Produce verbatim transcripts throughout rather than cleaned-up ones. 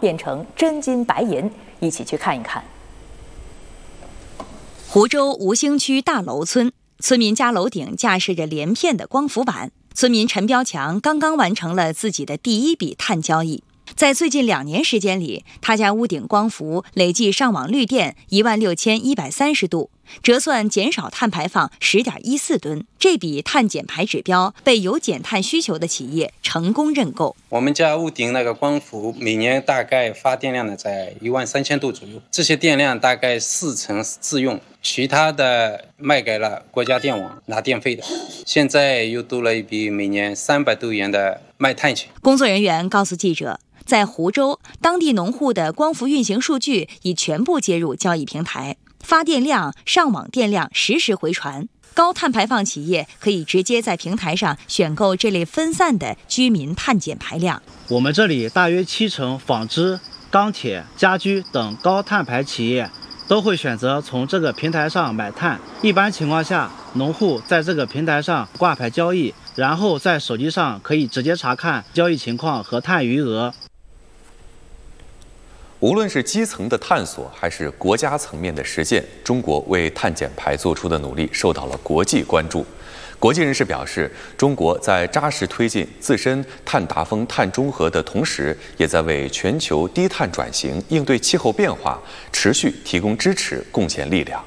变成真金白银，一起去看一看。 湖州吴兴区大楼村，村民家楼顶架设着连片的光伏板。村民陈彪强刚刚完成了自己的第一笔碳交易，在最近两年时间里，他家屋顶光伏累计上网绿电一万六千一百三十度，折算减少碳排放十点一四吨。这笔碳减排指标被有减碳需求的企业成功认购。 我们家屋顶那个光伏每年大概发电量呢在一万三千度左右，这些电量大概四成自用，其他的卖给了国家电网拿电费的。现在又多了一笔每年三百多元的卖碳钱。 工作人员告诉记者，在湖州，当地农户的光伏运行数据已全部接入交易平台，发电量、上网电量实时回传。高碳排放企业可以直接在平台上选购这类分散的居民碳减排量。 我们这里大约七成纺织、钢铁、家居等高碳排企业都会选择从这个平台上买碳。一般情况下，农户在这个平台上挂牌交易，然后在手机上可以直接查看交易情况和碳余额。 无论是基层的探索，还是国家层面的实践，中国为碳减排做出的努力受到了国际关注。国际人士表示，中国在扎实推进自身碳达峰、碳中和的同时，也在为全球低碳转型、应对气候变化持续提供支持、贡献力量。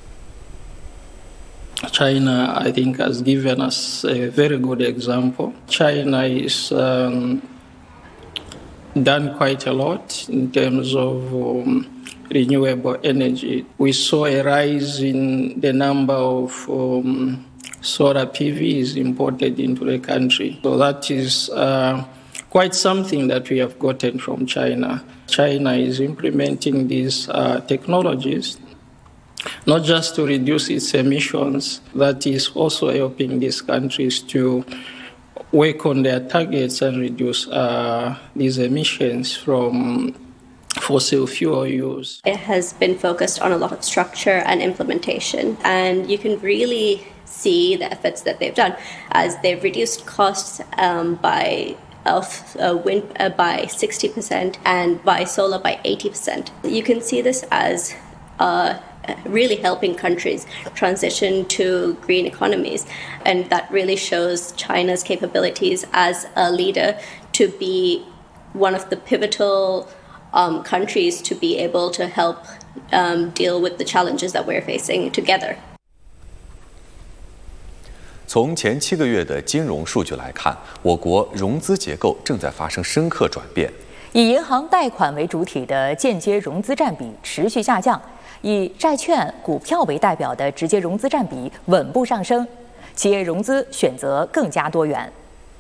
China, I think, has given us a very good example. China is um, done quite a lot in terms of um, renewable energy. We saw a rise in the number of um, solar P Vs imported into the country. So that is uh, quite something that we have gotten from China. China is implementing these uh, technologies not just to reduce its emissions, that is also helping these countries to work on their targets and reduce uh, these emissions from fossil fuel use. It has been focused on a lot of structure and implementation, and you can really see the efforts that they've done as they've reduced costs um, by of uh, wind uh, by sixty percent and by solar by eighty percent. You can see this as uh, really helping countries transition to green economies, and that really shows China's capabilities as a leader to be one of the pivotal um, countries to be able to help um, deal with the challenges that we're facing together. 从前七个月的金融数据来看，我国融资结构正在发生深刻转变。 以银行贷款为主体的间接融资占比持续下降，以债券、股票为代表的直接融资占比稳步上升，企业融资选择更加多元。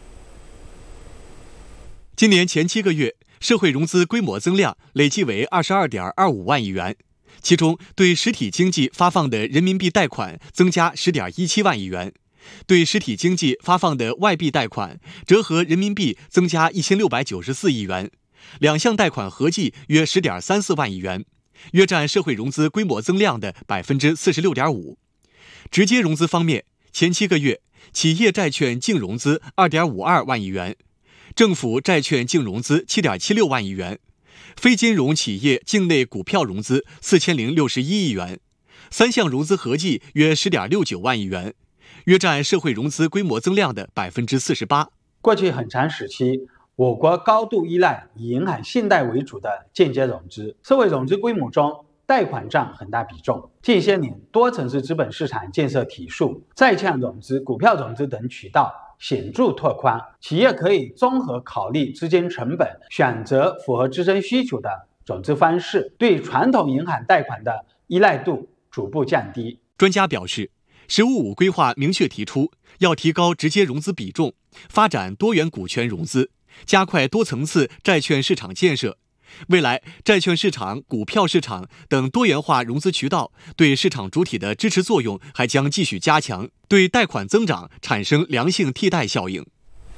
今年前七个月，社会融资规模增量累计为二十二点二五万亿元，其中对实体经济发放的人民币贷款增加十点一七万亿元。对实体经济发放的外币贷款折合人民币增加一千六百九十四亿元，两项贷款合计约十点三四万亿元，约占社会融资规模增量的百分之四十六点五。直接融资方面，前七个月企业债券净融资二点五二万亿元，政府债券净融资七点七六万亿元，非金融企业境内股票融资四千零六十一亿元，三项融资合计约十点六九万亿元。约占社会融资规模增量的百分之四十八。 过去很长时期，我国高度依赖以银行信贷为主的间接融资，社会融资规模中贷款占很大比重。近些年，多层次资本市场建设提速，债券融资、股票融资等渠道显著拓宽，企业可以综合考虑资金成本，选择符合自身需求的融资方式，对传统银行贷款的依赖度逐步降低。 专家表示，十五五规划明确提出，要提高直接融资比重，发展多元股权融资，加快多层次债券市场建设。未来，债券市场、股票市场等多元化融资渠道对市场主体的支持作用还将继续加强，对贷款增长产生良性替代效应。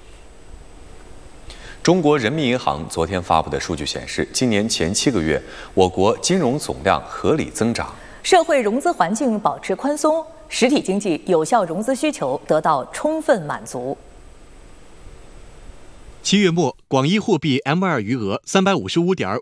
中国人民银行昨天发布的数据显示，今年前七个月，我国金融总量合理增长， 社会融资环境保持宽松，实体经济有效融资需求得到充分满足。 七月末，广义货币 M 二 余额三百五十五点